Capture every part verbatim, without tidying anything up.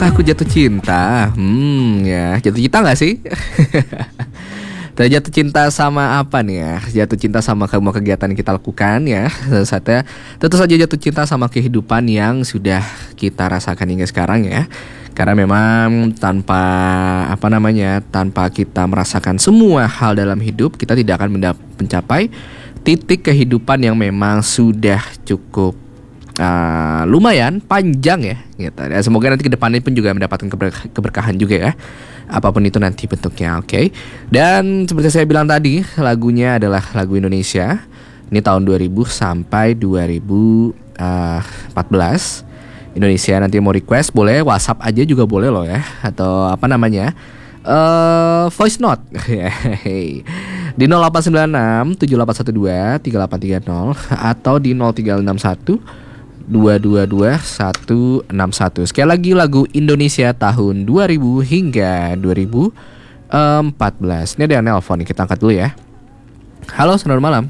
Apakah aku jatuh cinta? Hmm, ya, jatuh cinta nggak sih? Jatuh cinta sama apa nih ya? Jatuh cinta sama semua kegiatan yang kita lakukan ya. Saatnya tentu saja jatuh cinta sama kehidupan yang sudah kita rasakan hingga sekarang ya. Karena memang tanpa apa namanya, tanpa kita merasakan semua hal dalam hidup, kita tidak akan mendap- mencapai titik kehidupan yang memang sudah cukup uh, lumayan panjang ya. Gitu. Dan semoga nanti kedepannya pun juga mendapatkan keber- keberkahan juga ya. Apapun itu nanti bentuknya, oke okay? Dan seperti saya bilang tadi, lagunya adalah lagu Indonesia. Ini tahun dua ribu sampai dua ribu empat belas. Indonesia, nanti mau request boleh WhatsApp aja juga boleh loh ya. Atau apa namanya, uh, voice note di nol delapan sembilan enam tujuh delapan satu dua tiga delapan tiga nol atau di nol tiga enam satu dua dua dua satu enam satu. Sekali lagi lagu Indonesia tahun dua ribu hingga dua ribu empat belas. Ini ada yang nelpon nih, kita angkat dulu ya. Halo, selamat malam.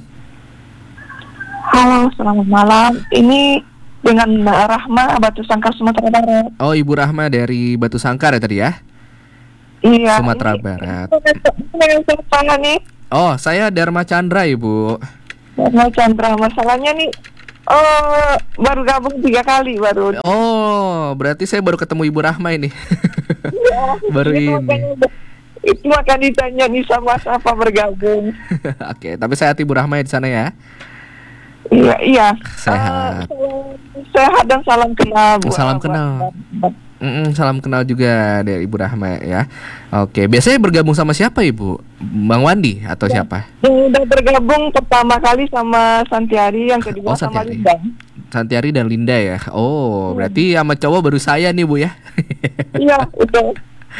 Halo, selamat malam. Ini dengan Mbak Rahma, Batu Sangkar, Sumatera Barat. Oh, Ibu Rahma dari Batu Sangkar ya tadi ya? Iya. Sumatera ini, Barat. Dengan siapa nih? Oh, saya Dharma Chandra, Ibu. Dharma Chandra. Masalahnya nih, oh, baru gabung tiga kali baru. Oh, berarti saya baru ketemu Ibu Rahma ini. Ya, baru itu ini. Makanya, itu akan ditanya nih sama siapa bergabung. Oke, tapi saya Ibu Rahma ya di sana ya. Iya, iya. Sehat. Uh, sehat dan salam kenal. Bu. Salam kenal. Mm-mm, salam kenal juga dari Ibu Rahma ya. Oke, biasanya bergabung sama siapa Ibu? Bang Wandi atau ya, siapa? Udah bergabung pertama kali sama Santiari, yang kedua oh, sama Santiari. Linda. Santiari dan Linda ya. Oh, ya. Berarti sama cowok baru saya nih Bu ya. Iya, itu.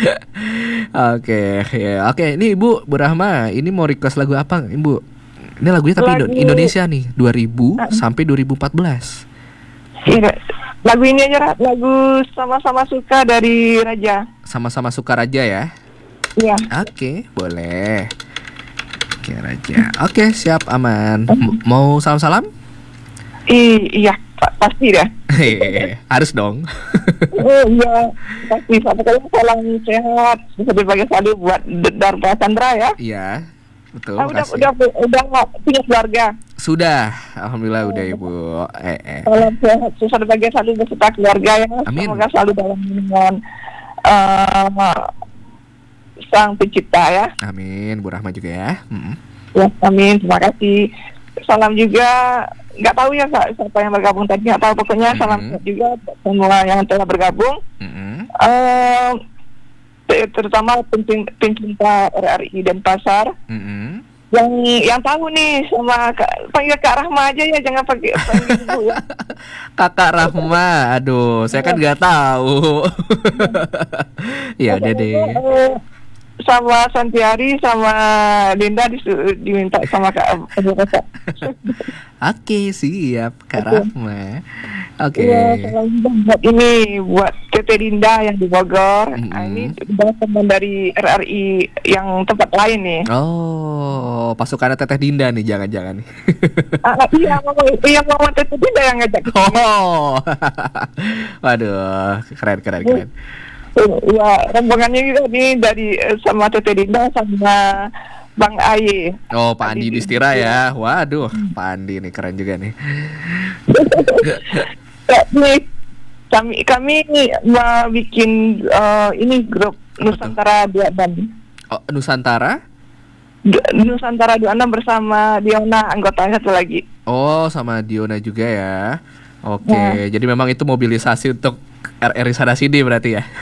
Oke, ya. Oke, ini Ibu Bu Rahma, ini mau request lagu apa Ibu? Ini lagunya tapi lagu... Indonesia nih, dua ribu uh. sampai dua ribu empat belas. Iya, lagu ini aja, lagu Sama-sama Suka dari Raja. Sama-sama Suka Raja ya? Iya. Oke, boleh. Oke, Raja. Oke, siap, aman. M- mau salam-salam? I- iya, pasti dah. Harus dong. Oh iya, pasti. Satu kali salam sehat, bisa dipakai selalu buat Dharma Chandra ya. Iya, betul. Ah, udah, udah, udah, udah punya keluarga. Sudah, alhamdulillah udah Ibu. Eh, eh. Salam sehat, susah dipakai selalu beserta keluarga ya. Amin. Semoga selalu dalam lindungan uh, Sang Pencipta ya. Amin, Bu Rahma juga ya. Mm-hmm. Ya, amin. Terima kasih. Salam juga, nggak tahu ya siapa yang bergabung tadi, nggak tahu, pokoknya salam mm-hmm. juga semua yang telah bergabung. Mm-hmm. Uh, terutama pencinta R R I dan Pasar. Mm-hmm. Yang yang tahu nih sama panggil Kak Rahma aja ya, jangan pakai panggil Ibu ya. Kakak Rahma, aduh, saya kan nggak tahu. Ya udah deh. Sama Santiari sama Linda disu- diminta sama Kak. Oke, siap Kak Rahma. Oke. Iya, buat ini buat Tete Dinda yang di Bogor. Mm-hmm. Nah, ini udah teman dari R R I yang tempat lain nih. Oh, pasukan Teteh Dinda nih, jangan-jangan nih. Ah, iya, mau iya mau Tete Dinda yang ngajak. Oh. Waduh, keren keren keren. Ya, rombongannya juga nih dari sama Tete Dinda sama Bang Aye. Oh, Pak Andi Distira ya. Waduh, Pak Andi nih keren juga nih. Nih, kami kami mau bikin uh, ini grup Nusantara dua puluh enam. Oh, Nusantara? D- Nusantara dua puluh enam bersama Diona, anggotanya satu lagi. Oh, sama Diona juga ya. Oke, nah. Jadi memang itu mobilisasi untuk R R I sana sini berarti ya.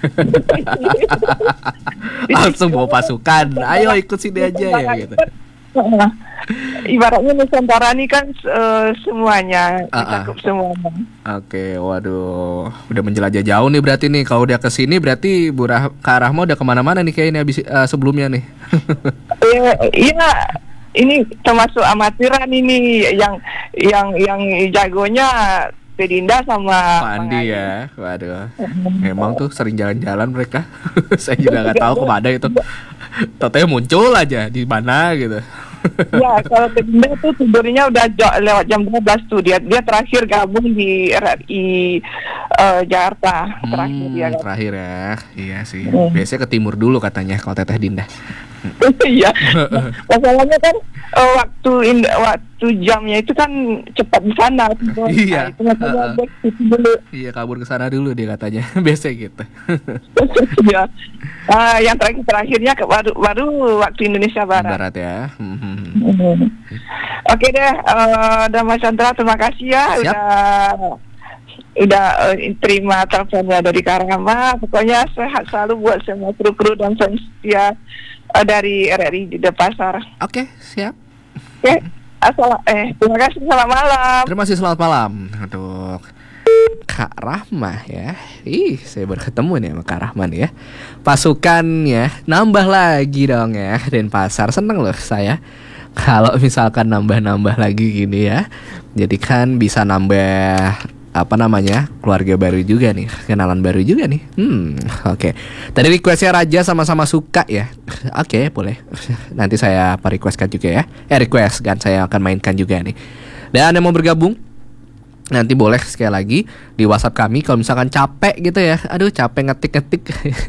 Langsung bawa pasukan. Ayo ikut sini aja ya gitu. Ibaratnya Nusantara ini kan uh, semuanya, uh-uh. semuanya. Oke, waduh, udah menjelajah jauh nih berarti nih. Kalau udah kesini berarti Bu Rah- Kak Rahma udah kemana-mana nih kayaknya abis, uh, sebelumnya nih. Iya, ini termasuk amatiran ini yang yang yang jagonya Pedinda sama Pak Andi ya. Waduh, memang tuh sering jalan-jalan mereka. Saya juga nggak tahu kemana itu. Totalnya muncul aja di mana gitu. Ya, kalau Dinda tuh tidurnya udah jo- lewat jam dua belas tuh. Dia dia terakhir gabung di R R I uh, Jakarta. Terakhir Hmm, dia. terakhir ya. Iya sih. Hmm. Biasanya ke timur dulu katanya kalau Teteh Dinda. Iya. Nah, masalahnya kan uh, waktu in, waktu jamnya itu kan cepat di sana. Iya. Nah, itu makanya Uh-uh. back itu dulu. Iya, kabur ke sana dulu dia katanya. Biasa gitu. Iya. Uh, yang terakhir terakhirnya ke baru baru waktu Indonesia Barat. Barat ya. Hmm. Hmm. Oke deh, uh, Dama Chandra, terima kasih ya. Siap. Udah udah uh, terima teleponnya dari Karama. Pokoknya sehat selalu buat semua kru-kru dan fans setia uh, dari R R I di Denpasar. Oke, siap. Oke, asal eh terima kasih, selamat malam. Terima kasih, selamat malam untuk Kak Rahma ya. Ih, saya baru ketemu nih sama Kak Rahma nih ya. Pasukannya nambah lagi dong ya. Denpasar, seneng loh saya kalau misalkan nambah-nambah lagi gini ya. Jadi kan bisa nambah apa namanya, keluarga baru juga nih, kenalan baru juga nih. Hmm, oke. Okay. Tadi requestnya Raja sama-sama suka ya. Oke, okay, boleh. Nanti saya apa requestkan juga ya. Eh request kan saya akan mainkan juga nih. Dan yang mau bergabung nanti boleh sekali lagi di WhatsApp kami kalau misalkan capek gitu ya. Aduh, capek ngetik-ngetik.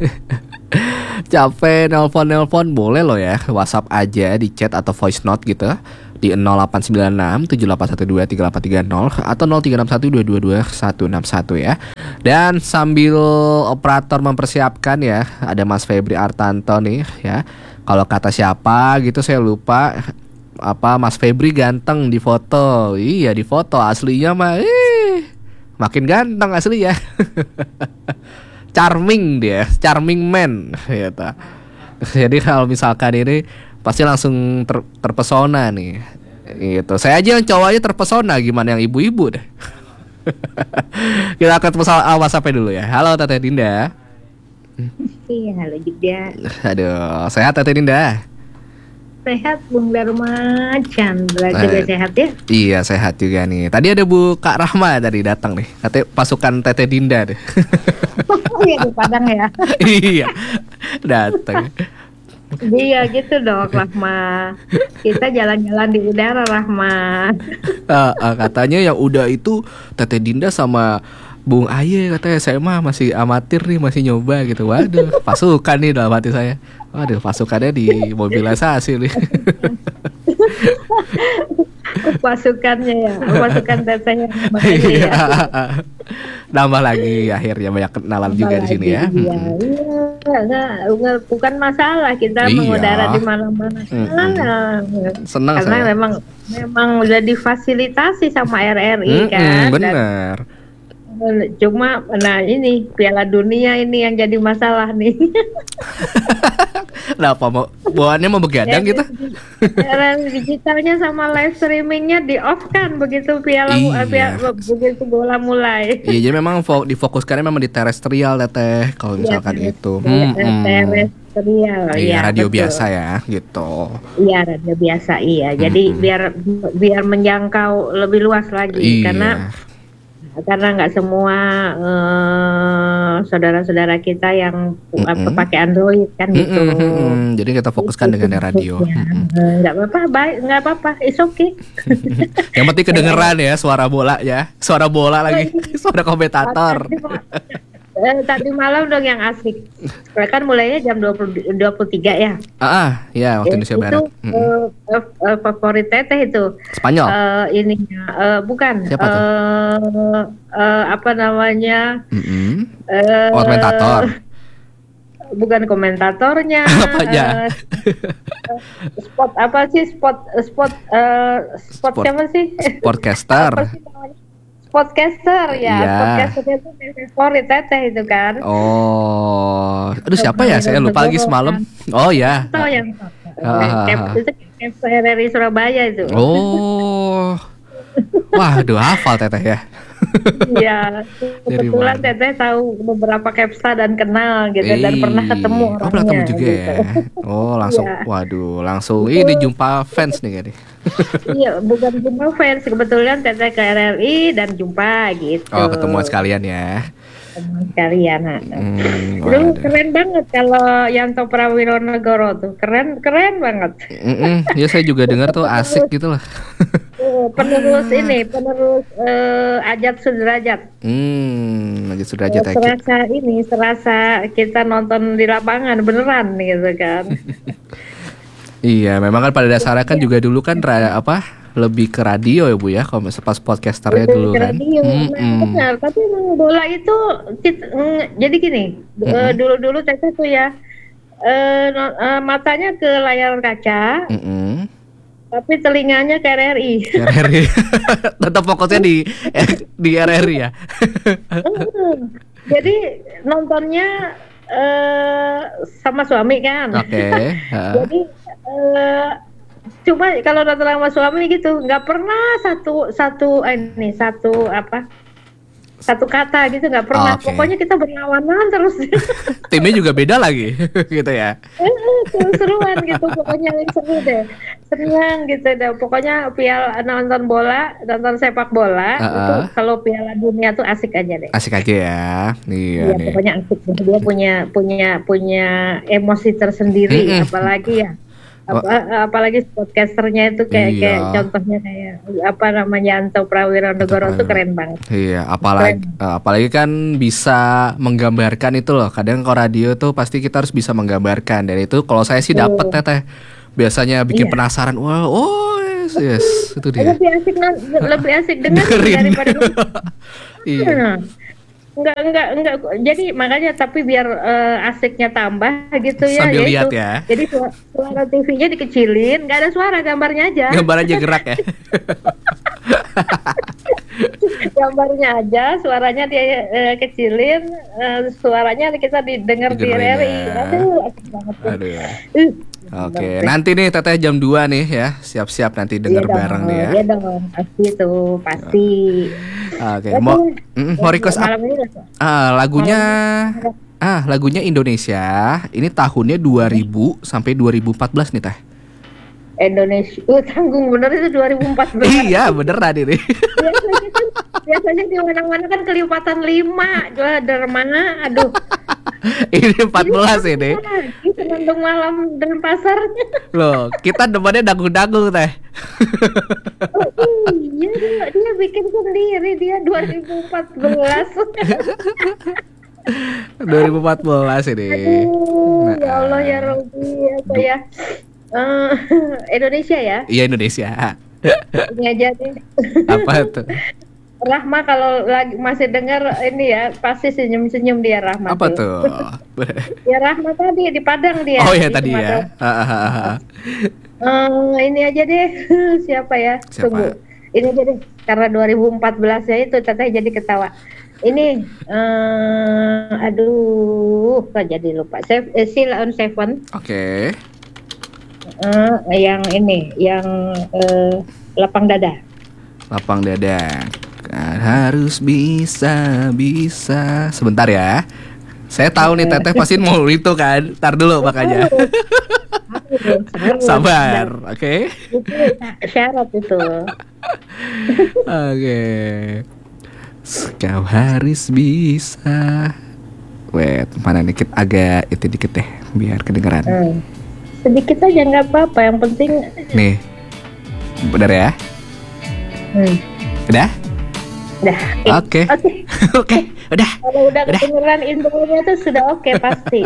Capek nelpon-nelpon boleh loh ya. WhatsApp aja di chat atau voice note gitu di nol delapan sembilan enam tujuh delapan satu dua tiga delapan tiga nol atau nol tiga enam satu dua dua dua satu enam satu ya. Dan sambil operator mempersiapkan ya, ada Mas Febri Artanto nih ya. Kalau kata siapa gitu saya lupa, apa Mas Febri ganteng di foto. Iya, di foto, aslinya mah ih, makin ganteng asli ya. Charming dia, charming man gitu. Jadi kalau misalkan ini pasti langsung ter, terpesona nih gitu. Saya aja yang cowok aja terpesona, gimana yang ibu-ibu deh. Kita akan pesan awas sampai dulu ya. Halo Teteh Dinda. Iya, halo juga. Aduh, sehat Teteh Dinda? Sehat Bung Dharma Chandra juga Eh, sehat ya? Iya, sehat juga nih. Tadi ada Bu Kak Rahma tadi datang nih. Katanya pasukan Teteh Dinda deh. Oh iya di Padang ya? Iya, datang. Iya gitu dong Rahma. Kita jalan-jalan di udara Rahma. Ah, ah, katanya yang udah itu Teteh Dinda sama Bung Aye, katanya saya mah masih amatir nih, masih nyoba gitu. Waduh, pasukan nih dalam hati saya. Waduh, pasukannya di mobilisasi nih. Pasukannya ya, pasukan tetehnya makanya Iya. ya. Nambah lagi akhirnya banyak kenalan juga di sini ya. Iya, Mm-mm. iya, enggak, enggak, bukan masalah kita Iya. mengudara di mana-mana. Mm-mm. Senang Karena saya. memang memang udah difasilitasi sama R R I Mm-mm, kan. Dan bener. cuma nah ini Piala Dunia ini yang jadi masalah nih. Kenapa mau bawaannya mau begadang gitu? Cara digitalnya sama live streamingnya di off kan begitu piala Iya. piala begitu bola mulai. Iya, jadi memang fo- difokuskannya memang di terestrial Teteh. Kalau misalkan Iya, itu. teres- Mm-mm. terestrial. Iya, Iya, radio betul. biasa ya, gitu. Iya, radio biasa iya. Jadi Mm-mm. biar biar menjangkau lebih luas lagi Iya. karena karena nggak semua eh, saudara-saudara kita yang Mm-mm. apa, pakai Android kan gitu. Mm-mm. Jadi kita fokuskan dengan radio. Ya, Mm-mm. eh, nggak apa-apa, baik, nggak apa-apa, it's okay. Yang penting kedengeran ya suara bola ya, suara bola lagi, suara komentator. Eh, tadi malam dong yang asik. Kan mulainya jam dua puluh dua puluh tiga ya. Ah, ah, ya waktu Eh, Indonesia itu Barat. Mm-mm. eh, eh, eh, favorit teteh itu. Spanyol. Eh, ininya eh, bukan. Siapa tuh? Eh, eh, apa namanya? Mm-mm. Eh, Oh, komentator. Bukan komentatornya. Apanya? eh, spot apa sih spot spot eh, spot, Spot. siapa sih? Podcaster. Apa sih namanya? Podcaster ya. Iya. Podcaster itu favorit teteh itu kan. Oh, aduh siapa ya? Saya lupa lagi semalam. Oh ya. Tahu yang Ah. Cap- itu Cap R R I Surabaya itu. Oh. Waduh, hafal Teteh ya. Iya, Dari kebetulan mana? Teteh tahu beberapa Capsta dan kenal gitu dan pernah ketemu Oh, pernah ketemu orangnya, juga gitu. ya. Oh, langsung. Iya. Waduh, langsung ini jumpa fans nih kayaknya. Iya, bukan jumpa fans, kebetulan Teteh ke R R I dan jumpa gitu. Oh, ketemu sekalian ya. teman sekalian. Nah. Hmm, Lu waduh. keren banget kalau Yanto Prawironegoro tuh, keren keren banget. Mm-mm, ya saya juga dengar tuh asik gitu lah. Uh, penerus ini, penerus uh, Ajat Sudrajat. Hmm, lagi sudah aja Uh, teki. serasa ini, serasa kita nonton di lapangan beneran gitu kan. Iya, memang kan pada dasarnya kan juga dulu kan ra- apa lebih ke radio ya Bu ya, kalau misalnya pas podcasternya Lebih dulu ke kan. radio, nah, Mm-mm. benar. Tapi emang bola itu, kita, mm, jadi gini, uh, Mm-mm. dulu-dulu Teteh tuh ya, uh, no- uh, matanya ke layar kaca, Mm-mm. tapi telinganya ke R R I. R R I. Tetap fokusnya di di R R I ya. Hmm. Jadi nontonnya eh sama suami kan. Oke. ha. Jadi eh cuma kalau nonton sama suami gitu nggak pernah satu satu eh, ini satu apa satu kata gitu nggak pernah. Oke. Pokoknya kita berlawanan terus. Timnya juga beda lagi gitu ya. Seru-seruan gitu. Pokoknya yang seru deh. Senang gitu deh. Pokoknya piala nonton bola, nonton sepak bola Uh-uh. itu kalau Piala Dunia tuh asik aja deh. Asik aja ya. Iya Iya, nih. pokoknya asik deh. Dia punya punya punya emosi tersendiri, Mm-mm. apalagi ya. Apa, apalagi podcasternya itu kayak Iya. kayak contohnya kayak apa namanya Yanto Prawironegoro itu keren banget. Iya, apalagi eh, apalagi kan bisa menggambarkan itu loh. Kadang kalau radio tuh pasti kita harus bisa menggambarkan, dan itu kalau saya sih dapet Oh. Teteh. Biasanya bikin Iya. penasaran. Wah, oh yes, yes. Itu dia. Lebih asik non- lebih asik dengar Dengerin. daripada nonton. Iya. Nah, enggak enggak enggak jadi makanya tapi biar eh, asiknya tambah gitu ya Sambil ya lihat itu. ya. Jadi suara, suara T V-nya dikecilin, nggak ada suara, gambarnya aja. Gambar aja gerak ya. Gambarnya aja, suaranya dia eh, kecilin, eh, suaranya kita didengar di R Didengerin R I. ya. Aduh, asik banget tuh. Aduh. Uh, Oke, bener. nanti nih Teteh jam dua nih ya. Siap-siap nanti Iya denger dong, bareng nih ya. iya dong, pasti tuh, pasti. Oke, Oke. mau mm, mau request apa? Malam ini lah. Ah, lagunya ah, lagunya Indonesia. Ini tahunnya dua ribu sampai dua ribu empat belas nih Teh. Indonesia, uh, tanggung bener itu dua ribu empat belas. Iya, beneran ini. Biasanya kan, biasanya di mana-mana kan kelipatan lima, jual dermana, aduh. Ini empat belas ini. Itu Senandung malam dan pasarnya. Loh, kita depannya dagu-dagu Teh. Oh, iya dia, dia bikin sendiri dia dua ribu empat belas. dua ribu empat belas ini. Aduh, ya Allah ya Rabbi, apa ya? Eh, Indonesia ya, Iya, Indonesia. ini aja deh. Apa tuh? Rahma kalau lagi masih dengar ini ya pasti senyum-senyum dia Rahma. Apa tuh? Ya Rahma tadi di Padang dia. Oh ya Di tadi ya. Sumatera. Eh, ini aja deh. Siapa ya? Siapa? Tunggu. Ini aja deh. Karena dua ribu empat belas ya itu Teteh jadi ketawa. Ini eh aduh, kok jadi lupa. Save, eh, Sheila on Seven. Oke. Eh, yang ini, yang eh, lapang dada. Lapang dada. Kan harus bisa bisa. Sebentar ya. Saya tahu nih Teteh pasti mau itu kan. Tar dulu makanya. Sabar, oke? Itu syarat itu. Oke. Kau harus bisa. Wait, mana dikit agak itu dikit deh biar kedengeran. Hmm. Sedikit aja nggak apa-apa, yang penting. Nih. Bener ya? Hmm. Udah? Udah. Oke. Oke. Oke, udah. Kalau udah Udah. kedengeran intronya tuh sudah oke pasti.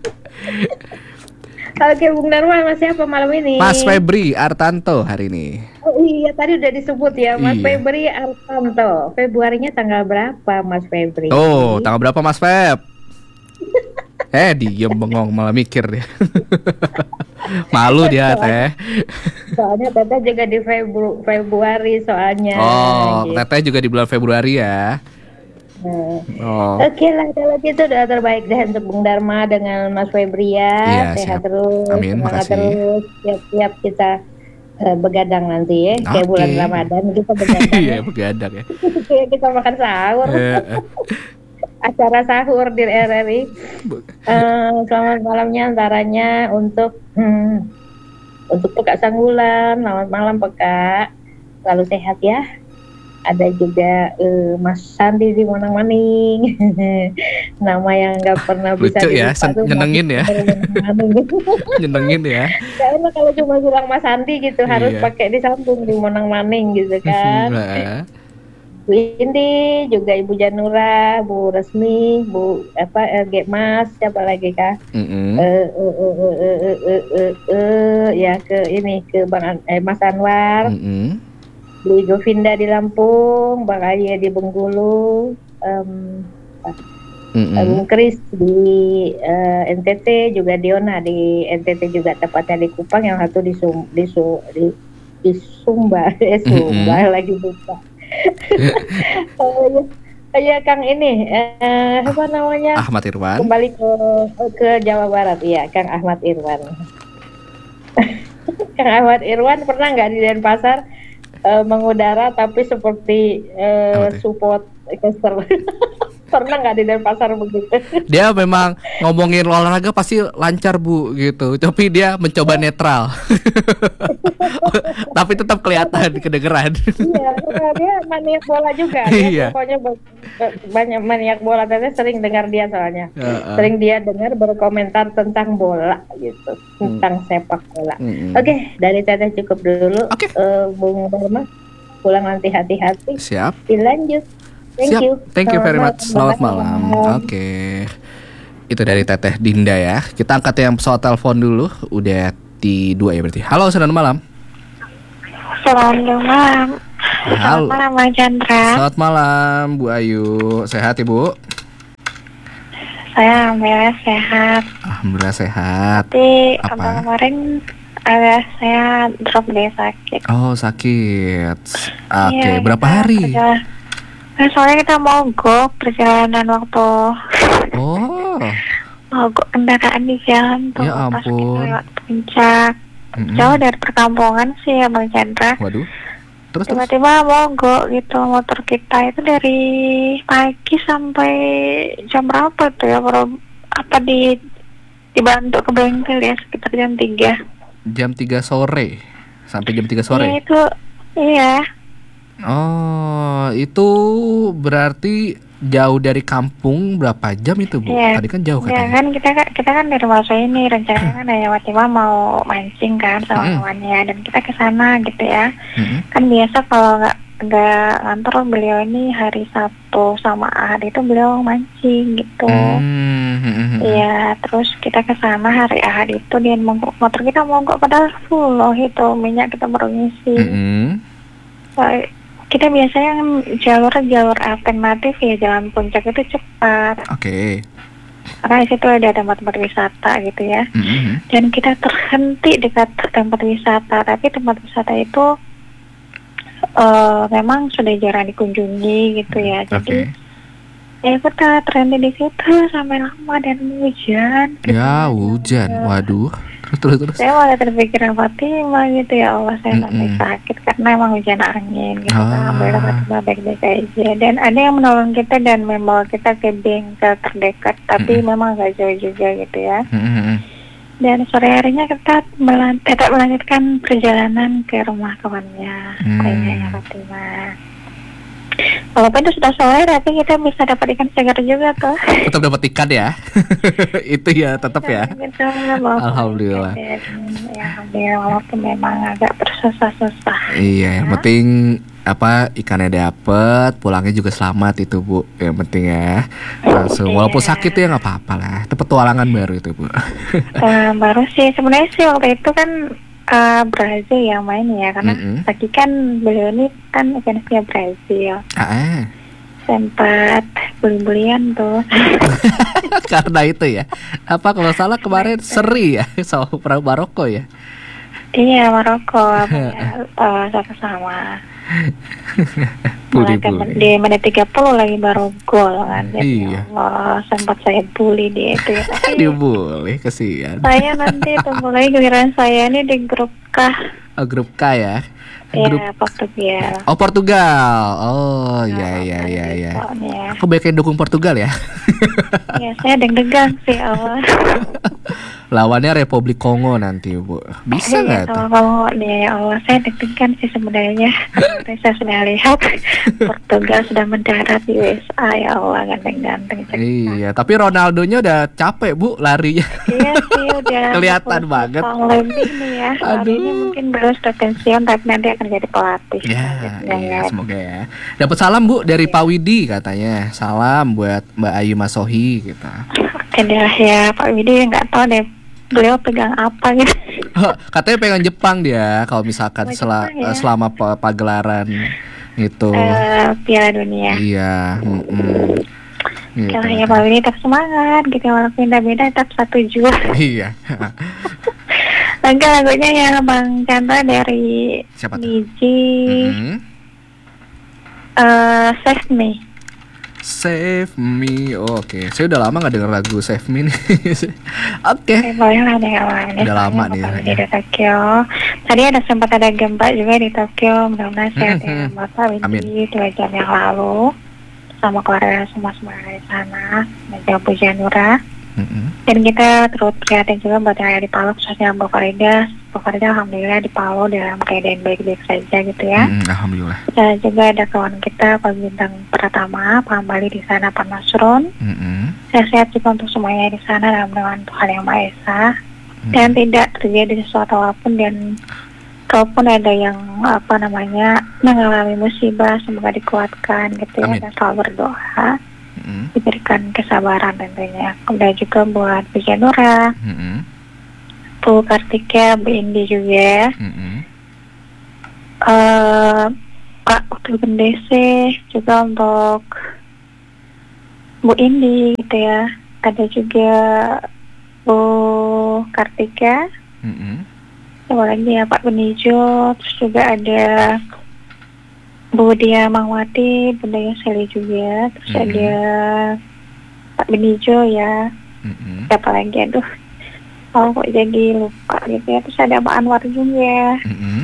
Oke, Bung Dharma masih apa malam ini? Mas Febri Artanto hari ini. Oh iya, tadi udah disebut ya, Mas Iya. Febri Artanto. Februarinya tanggal berapa, Mas Febri? Oh, tanggal berapa Mas Feb? Eh, diem bengong malah mikir dia. Malu dia Teh. Soalnya Teteh juga di Febru- Februari soalnya. Oh, gitu. Teteh juga di bulan Februari ya. Nah. Oh. Oke lah, kalau gitu doa terbaik deh untuk Bung Dharma dengan Mas Febri ya. Iya, Sehat siap. terus, Amin, semangat makasih. terus. Siap-siap kita eh, begadang nanti ya. Kayak Oke. bulan Ramadan kita begadang. Iya, ya. begadang ya. Kayak kita makan sahur. Eh, Acara sahur di R R I. Eh, selamat malamnya antaranya untuk hmm, untuk Peka Sanggulan. Selamat malam Peka. Selalu sehat ya. ada juga uh, Mas Sandi di Monang Maning. Nama yang nggak pernah bisa lucu ya, dilupa tuh, nyenengin ya. Nyenengin ya. Karena kalau cuma bilang Mas Sandi gitu iya. harus pakai disambung di Monang Maning gitu kan. Bu Indi, juga Ibu Janura, Bu Resmi, Bu apa G Mas, siapa lagi kah? Mm-hmm. Uh, uh, uh, uh, uh, uh, uh, uh, uh, ya ke ini ke Bang eh, Mas Anwar. Mm-hmm. Bu Govinda di Lampung, Bang Aya di Bengkulu, um, mm-hmm. Bung Kris di uh, N T T, juga Diona di N T T juga tepatnya di Kupang, yang satu di Sum, di, Su, di, di Sumba, eh, Sumba mm-hmm. lagi buka. oh, ya, ya Kang ini eh, apa namanya? Ahmad Irwan. Kembali ke ke Jawa Barat ya, Kang Ahmad Irwan. Kang Ahmad Irwan pernah nggak di Denpasar uh, mengudara tapi seperti uh, support caster? Pernah nggak di Denpasar begitu? Dia memang ngomongin olahraga pasti lancar Bu gitu, tapi dia mencoba netral. Tapi tetap kelihatan kedengeran. Iya, dia maniak bola juga. Dia iya. Pokoknya banyak maniak bola. Tadi sering dengar dia soalnya. Uh, uh. Sering dia dengar berkomentar tentang bola gitu, tentang hmm. sepak bola. Hmm. Oke, okay, dari Teteh cukup dulu. Okay. Uh, Bung Dharma, pulang nanti hati-hati. Siap. Dilanjut. Thank Siap. you. Thank you very much. Selamat malam. Oke. Okay. Itu dari Teteh Dinda ya. Kita angkat yang pesawat telepon dulu. Udah di dua ya berarti. Halo, selamat malam. Selamat malam. Selamat malam, Mas Chandra. Selamat malam, Bu Ayu. Sehat Ibu? Saya alhamdulillah sehat. Alhamdulillah sehat. Tapi apa? Kemarin ada saya drop deh sakit. Oh sakit. Oke. Okay. Ya, berapa hari? Kerja. Nah, soalnya kita mogok perjalanan waktu oh mogok kendaraan di jalan tuh. Ya ampun. Pas kita lewat puncak, mm-hmm. jauh dari perkampungan sih ya Bang Chandra. Waduh. Terus tiba-tiba terus? mogok gitu motor kita itu dari pagi sampai jam berapa tuh ya? Baru apa di dibantu ke bengkel ya sekitar jam tiga. Jam tiga sore sampai jam tiga sore. Ya, itu iya. Oh, itu berarti jauh dari kampung berapa jam itu Bu? Ya, tadi kan jauh katanya. Ya kan kita kita kan dari masa ini rencananya kan ya Watima mau mancing kan sama mm-hmm. kawannya dan kita ke sana gitu ya. Mm-hmm. Kan biasa kalau nggak nggak kantor beliau ini hari Sabtu sama Ahad itu beliau mancing gitu. Mm-hmm. Iya, terus kita ke sana hari Ahad itu dia mogok, motor kita mogok padahal full loh itu minyak kita baru ngisi. Mm-hmm. So, kita biasanya jalur-jalur alternatif ya, jalan puncak itu cepat. Oke. Okay. Karena di situ ada tempat-tempat wisata gitu ya. Mm-hmm. Dan kita terhenti dekat tempat wisata, tapi tempat wisata itu uh, memang sudah jarang dikunjungi gitu ya. Jadi okay. ya kita terhenti di situ sampai lama dan hujan. Ya hujan, waduh. Terus terus terus. Saya malah terpikiran Fatima gitu ya Allah, saya sampai sakit karena emang hujan angin gitu. Ah. Alhamdulillah Fatima baik-baik aja. Dan ada yang menolong kita dan membawa kita ke bengkel terdekat, tapi mm-hmm. memang agak jauh juga gitu ya. Mm-hmm. Dan sore harinya kita melan- tetap melanjutkan perjalanan ke rumah kawannya, mm. kayaknya Fatima. Walaupun itu sudah sore, tapi kita bisa dapat ikan segar juga tuh. Tetap dapat ikan ya? Itu ya, tetap ya. Gitu, alhamdulillah. Ya, alhamdulillah, walaupun memang agak tersusah-susah. Iya, yang penting apa ikannya dapet, pulangnya juga selamat itu Bu. Yang penting ya. Langsung, iya. Walaupun sakit ya nggak apa-apa lah. Itu petualangan baru itu Bu. uh, baru sih, sebenarnya sih waktu itu kan. Uh, Brazil yang main ya karena mm-hmm. lagi kan beliau ini kan fansnya Brazil. Ah. Sempat beli-belian tuh. Karena itu ya. Apa kalau salah kemarin seri ya sama Maroko ya? Iya Maroko ya, uh, sama-sama. Bully, bully. Di menit tiga puluh lagi baru gol kan. Iya. Allah, sempat saya bully dia itu ya. Dibully, kesian. Saya nanti itu mulai giliran saya ini di grup K. Oh, grup K ya. Grup ya, Portugal. Oh, Portugal. Oh, iya iya iya iya. Aku banyak yang dukung Portugal ya. Ya, saya deg-degan sih awal. Lawannya Republik Kongo nanti, Bu. Bisa nggak tuh? Sama Kongo nih, ya Allah. Saya deg-degan sih sebenarnya. Saya sudah lihat Portugal sudah mendarat di U S A, ya Allah, ganteng-ganteng. Iya, tapi Ronaldonya udah capek, Bu, larinya. Iya sih, udah kelihatan banget. Lebih nih ya. Hari ini mungkin belum sudah pensiun, tapi nanti akan jadi pelatih. Ya, iya, semoga ya. Dapat salam, Bu, dari ya. Pak Widi katanya. Salam buat Mbak Ayu Masohi gitu. Oke deh ya, Pak Widi nggak tahu deh beliau pegang apa gitu. Oh, katanya pegang Jepang dia kalau misalkan sel- ya? selama p- pagelaran gitu. Uh, Piala Dunia. Iya. Mm-mm. Gitu. Kalau ya Pak Widi tetap semangat gitu, walaupun beda-beda tetap satu jua. Iya. Lagu lagunya yang Bang Chandra dari Niji. Mm-hmm. uh, Save Me. Save Me, oh, oke. Okay. Saya udah lama nggak denger lagu Save Me nih. Oke. Okay. Boleh lah deh kawan. Udah lama nih. Di Tokyo. Tadi ada sempat ada gempa juga di Tokyo. Mudah-mudahan sehat ya, Bapak Widi. Dua jam yang lalu sama keluarga semua-semua di sana. Meja Bu Janura. Mm-hmm. Dan kita terus prihatin juga buat yang ada di Palu, khususnya Bu Farida. Bu Farida alhamdulillah di Palu dalam keadaan baik-baik saja gitu ya. Mm, alhamdulillah. Dan juga ada kawan kita Pak Bintang Pratama, Pak Bali di sana, Pak Nasrun. Mm-hmm. Sehat-sehat juga untuk semuanya di sana dalam dengan Tuhan Yang Maha Esa. Mm. Dan tidak terjadi sesuatu apapun, dan kalaupun ada yang apa namanya mengalami musibah, semoga dikuatkan gitu ya. Amin. Dan selalu berdoa. Mm-hmm. Diberikan kesabaran tentunya. Kemudian juga buat Bu Janura, mm-hmm. Bu Kartika, Bu Indi juga, mm-hmm. uh, Pak Wakil Bendese juga untuk Bu Indi gitu ya. Ada juga Bu Kartika, mm-hmm. Sama lagi ya Pak Benijo, terus juga ada Bu Dia Mangwati, Bunda Seli juga, terus mm-hmm. ada Pak Benijo ya, mm-hmm. siapa lagi, aduh, oh kok jadi lupa gitu ya, terus ada Pak Anwar juga, mm-hmm.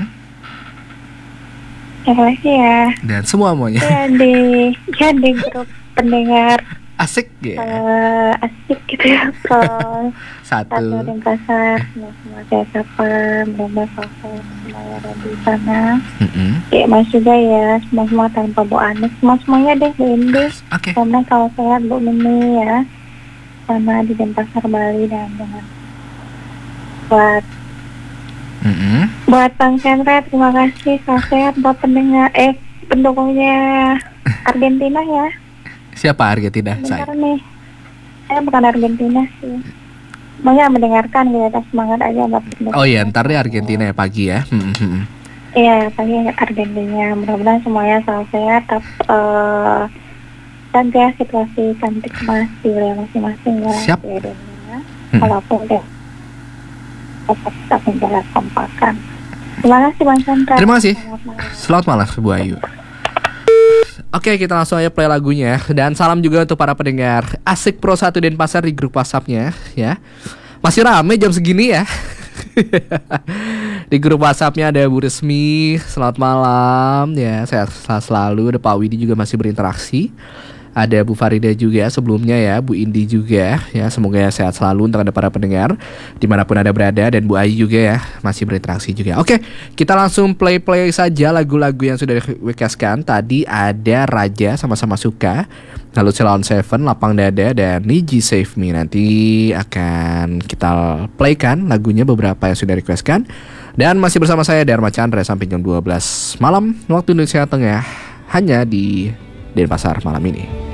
siapa lagi ya, dan semua semuanya, ya di, ya di grup pendengar, asik ya, uh, asik gitu ya, so, satu, satu dan pasar, semua saya sapa, benar-benar semua ada di sana. Mm-hmm. Ya mas juga ya, semua-semua tanpa Bu Anis, semua-semuanya deh Bu Indi. Okay. Karena kalau sehat Bu Mimi ya, sama di Denpasar Bali, dan dengan buat mm-hmm. buat Bang Chandra, terima kasih. Kalau sehat buat pendengar, eh pendukungnya Argentina ya. Siapa Argentina? Bentar saya nih, saya bukan Argentina sih. Semuanya mendengarkan gitu, atas semangat aja. Oh iya, ntar deh Argentina ya pagi ya. Iya, pagi Argentina. Mudah-mudahan semuanya selalu sehat. Tetap uh, jaga situasi cantik mas di wilayah masing-masing ya. Siap. Di dunia. Hmm. Walaupun deh tetap tetap menjaga kompakan. Terima kasih Bang Chandra. Terima kasih. Selamat malam Bu Ayu. Oke, kita langsung aja play lagunya. Dan salam juga untuk para pendengar Asik Pro satu Denpasar di grup WhatsApp-nya ya. Masih rame jam segini ya. Di grup WhatsApp-nya ada Bu Resmi, selamat malam ya, sehat selalu. Ada Pak Widi juga masih berinteraksi. Ada Bu Farida juga sebelumnya ya, Bu Indi juga ya, semoga ya sehat selalu untuk ada para pendengar dimanapun ada berada, dan Bu Ayu juga ya masih berinteraksi juga. Oke, kita langsung play-play saja lagu-lagu yang sudah requestkan. Tadi ada Raja Sama-Sama Suka, lalu Ceylon Seven, Lapang Dada, dan Niji Save Me. Nanti akan kita playkan lagunya beberapa yang sudah requestkan. Dan masih bersama saya Dharma Chandra sampai jam dua belas malam waktu Indonesia Tengah, hanya di Denpasar malam ini.